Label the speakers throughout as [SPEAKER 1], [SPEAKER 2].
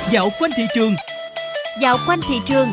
[SPEAKER 1] Dạo quanh thị trường.
[SPEAKER 2] Dạo quanh thị trường.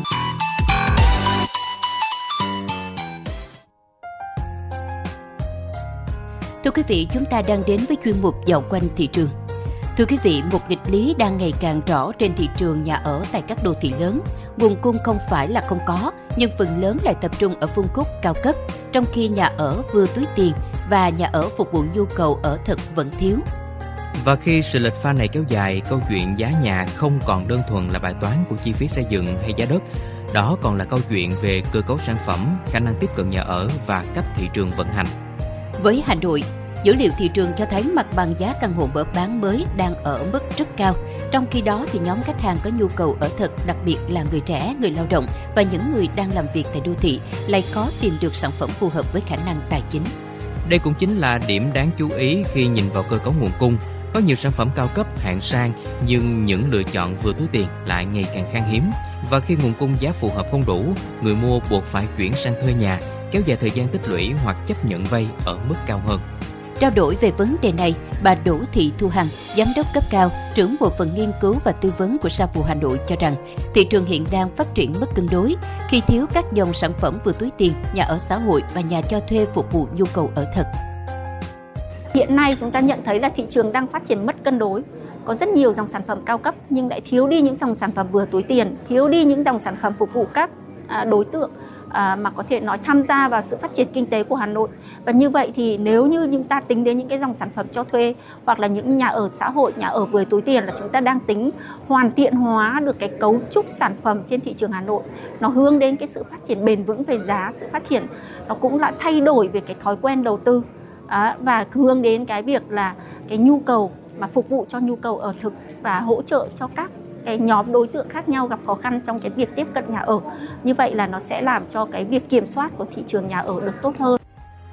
[SPEAKER 2] Thưa quý vị, chúng ta đang đến với chuyên mục Dạo quanh thị trường. Thưa quý vị, một nghịch lý đang ngày càng rõ trên thị trường nhà ở tại các đô thị lớn. Nguồn cung không phải là không có, nhưng phần lớn lại tập trung ở phân khúc cao cấp, trong khi nhà ở vừa túi tiền và nhà ở phục vụ nhu cầu ở thực vẫn thiếu.
[SPEAKER 3] Và khi sự lệch pha này kéo dài, câu chuyện giá nhà không còn đơn thuần là bài toán của chi phí xây dựng hay giá đất. Đó còn là câu chuyện về cơ cấu sản phẩm, khả năng tiếp cận nhà ở và cách thị trường vận hành.
[SPEAKER 2] Với Hà Nội, dữ liệu thị trường cho thấy mặt bằng giá căn hộ mở bán mới đang ở mức rất cao. Trong khi đó thì nhóm khách hàng có nhu cầu ở thực, đặc biệt là người trẻ, người lao động và những người đang làm việc tại đô thị lại khó tìm được sản phẩm phù hợp với khả năng tài chính.
[SPEAKER 3] Đây cũng chính là điểm đáng chú ý khi nhìn vào cơ cấu nguồn cung. Có nhiều sản phẩm cao cấp, hạng sang nhưng những lựa chọn vừa túi tiền lại ngày càng khan hiếm. Và khi nguồn cung giá phù hợp không đủ, người mua buộc phải chuyển sang thuê nhà, kéo dài thời gian tích lũy hoặc chấp nhận vay ở mức cao hơn.
[SPEAKER 2] Trao đổi về vấn đề này, bà Đỗ Thị Thu Hằng, giám đốc cấp cao, trưởng bộ phận nghiên cứu và tư vấn của Sapo Hà Nội cho rằng thị trường hiện đang phát triển mất cân đối khi thiếu các dòng sản phẩm vừa túi tiền, nhà ở xã hội và nhà cho thuê phục vụ nhu cầu ở thực.
[SPEAKER 4] Hiện nay chúng ta nhận thấy là thị trường đang phát triển mất cân đối. Có rất nhiều dòng sản phẩm cao cấp nhưng lại thiếu đi những dòng sản phẩm vừa túi tiền, thiếu đi những dòng sản phẩm phục vụ các đối tượng mà có thể nói tham gia vào sự phát triển kinh tế của Hà Nội. Và như vậy thì nếu như chúng ta tính đến những cái dòng sản phẩm cho thuê hoặc là những nhà ở xã hội, nhà ở vừa túi tiền là chúng ta đang tính hoàn thiện hóa được cái cấu trúc sản phẩm trên thị trường Hà Nội. Nó hướng đến cái sự phát triển bền vững về giá, sự phát triển nó cũng là thay đổi về cái thói quen đầu tư và hướng đến cái việc là cái nhu cầu mà phục vụ cho nhu cầu ở thực và hỗ trợ cho các cái nhóm đối tượng khác nhau gặp khó khăn trong cái việc tiếp cận nhà ở. Như vậy là nó sẽ làm cho cái việc kiểm soát của thị trường nhà ở được tốt hơn.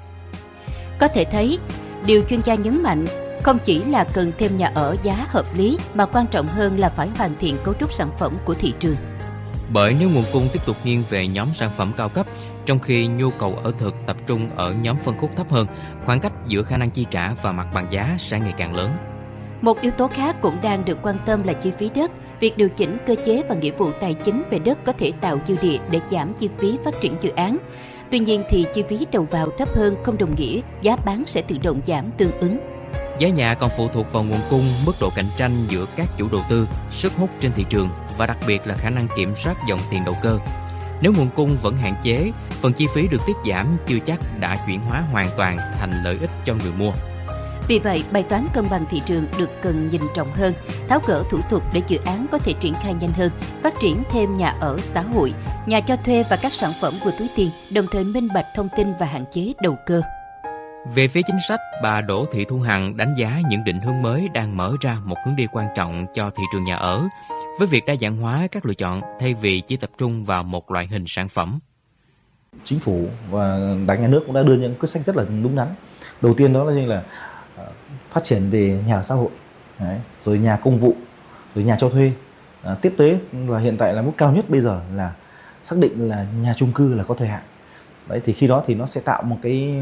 [SPEAKER 2] Có thể thấy, điều chuyên gia nhấn mạnh không chỉ là cần thêm nhà ở giá hợp lý mà quan trọng hơn là phải hoàn thiện cấu trúc sản phẩm của thị trường.
[SPEAKER 3] Bởi nếu nguồn cung tiếp tục nghiêng về nhóm sản phẩm cao cấp, trong khi nhu cầu ở thực tập trung ở nhóm phân khúc thấp hơn, khoảng cách giữa khả năng chi trả và mặt bằng giá sẽ ngày càng lớn.
[SPEAKER 2] Một yếu tố khác cũng đang được quan tâm là chi phí đất. Việc điều chỉnh cơ chế và nghĩa vụ tài chính về đất có thể tạo dư địa để giảm chi phí phát triển dự án. Tuy nhiên thì chi phí đầu vào thấp hơn không đồng nghĩa giá bán sẽ tự động giảm tương ứng.
[SPEAKER 3] Giá nhà còn phụ thuộc vào nguồn cung, mức độ cạnh tranh giữa các chủ đầu tư, sức hút trên thị trường và đặc biệt là khả năng kiểm soát dòng tiền đầu cơ. Nếu nguồn cung vẫn hạn chế, phần chi phí được tiết giảm chưa chắc đã chuyển hóa hoàn toàn thành lợi ích cho người mua.
[SPEAKER 2] Vì vậy, bài toán cân bằng thị trường được cần nhìn rộng hơn, tháo gỡ thủ tục để dự án có thể triển khai nhanh hơn, phát triển thêm nhà ở xã hội, nhà cho thuê và các sản phẩm vừa túi tiền, đồng thời minh bạch thông tin và hạn chế đầu cơ.
[SPEAKER 3] Về phía chính sách, bà Đỗ Thị Thu Hằng đánh giá những định hướng mới đang mở ra một hướng đi quan trọng cho thị trường nhà ở, với việc đa dạng hóa các lựa chọn thay vì chỉ tập trung vào một loại hình sản phẩm.
[SPEAKER 5] Chính phủ và Đảng, Nhà nước cũng đã đưa những quyết sách rất là đúng đắn. Đầu tiên đó là phát triển về nhà ở xã hội, rồi nhà công vụ, rồi nhà cho thuê. Tiếp tới là hiện tại là mức cao nhất bây giờ là xác định là nhà chung cư là có thời hạn. Đấy, thì khi đó thì nó sẽ tạo một cái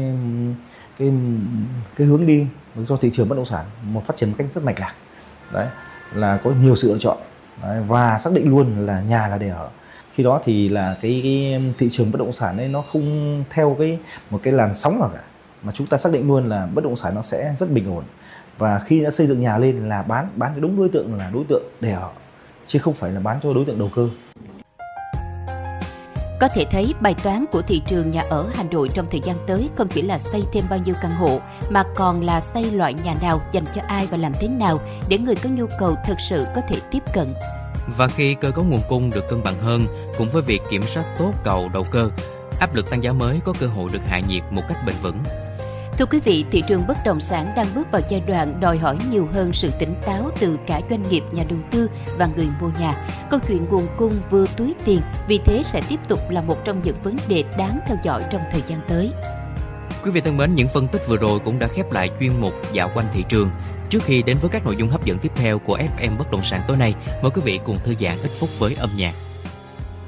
[SPEAKER 5] hướng đi cho thị trường bất động sản một phát triển một cách rất mạch lạc. Đấy, là có nhiều sự lựa chọn. Đấy, và xác định luôn là nhà là để ở. Khi đó thì là cái thị trường bất động sản ấy nó không theo một cái làn sóng nào cả, mà chúng ta xác định luôn là bất động sản nó sẽ rất bình ổn. Và khi đã xây dựng nhà lên là bán cái đúng đối tượng là đối tượng để ở, chứ không phải là bán cho đối tượng đầu cơ.
[SPEAKER 2] Có thể thấy bài toán của thị trường nhà ở Hà Nội trong thời gian tới không chỉ là xây thêm bao nhiêu căn hộ, mà còn là xây loại nhà nào, dành cho ai và làm thế nào để người có nhu cầu thực sự có thể tiếp cận.
[SPEAKER 3] Và khi cơ cấu nguồn cung được cân bằng hơn, cùng với việc kiểm soát tốt cầu đầu cơ, áp lực tăng giá mới có cơ hội được hạ nhiệt một cách bền vững.
[SPEAKER 2] Thưa quý vị, thị trường bất động sản đang bước vào giai đoạn đòi hỏi nhiều hơn sự tỉnh táo từ cả doanh nghiệp, nhà đầu tư và người mua nhà. Câu chuyện nguồn cung vừa túi tiền vì thế sẽ tiếp tục là một trong những vấn đề đáng theo dõi trong thời gian tới.
[SPEAKER 3] Quý vị thân mến, những phân tích vừa rồi cũng đã khép lại chuyên mục Dạo quanh thị trường. Trước khi đến với các nội dung hấp dẫn tiếp theo của FM Bất động sản tối nay, mời quý vị cùng thư giãn ít phút với âm nhạc.